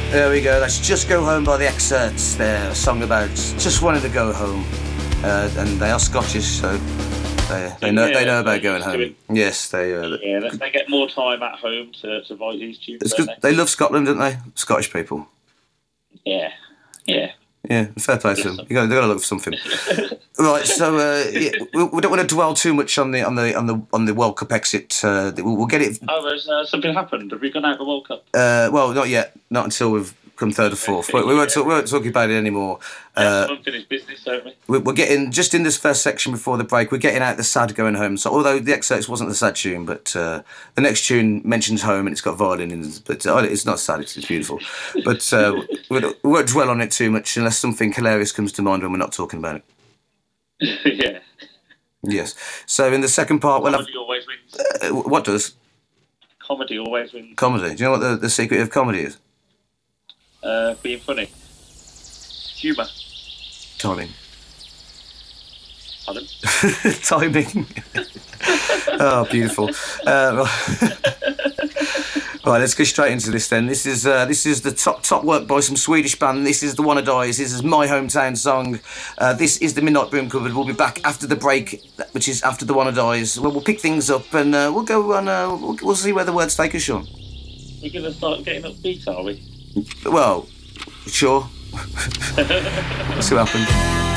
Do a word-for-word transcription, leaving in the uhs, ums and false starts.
There we go. That's Just Go Home by the Excerts there. A song about just wanting to go home. Uh, and they are Scottish, so they, they know yeah, they know about going home. It. Yes, they. Uh, yeah, they, they get more time at home to, to write these tunes. It's they? they love Scotland, don't they? Scottish people. Yeah, yeah. Yeah, fair play to them. You got to look for something, right? So uh, yeah, we, we don't want to dwell too much on the on the on the on the World Cup exit. Uh, we'll, we'll get it. Oh, there's uh, something happened. Have we gone out of the World Cup? Uh, well, not yet. Not until we've come third or fourth. But we won't talk, we won't talk about it anymore. Uh, unfinished business, don't we? We're getting just in this first section before the break. We're getting out the sad going home. So although the Excerpts wasn't the sad tune, but uh, the next tune mentions home and it's got violin in it. But uh, it's not sad. It's, it's beautiful. But uh, we won't dwell on it too much unless something hilarious comes to mind when we're not talking about it. Yeah. Yes. So in the second part, comedy we'll have. Always wins. Uh, what does? Comedy always wins. Comedy. Do you know what the, the secret of comedy is? Uh, being funny. Humour. Timing. Pardon? Timing. Oh, beautiful. Uh, right, let's go straight into this then. This is uh, this is the top top work by some Swedish band. This is The Wanna Dies. This is my hometown song. Uh, this is the Midnight Broom Cupboard. We'll be back after the break, which is after The Wanna Dies. Well, we'll pick things up and uh, we'll go on. Uh, we'll, we'll see where the words take us, Sean. We're going to start getting upbeat, are we? Well, sure. Let's see what happens.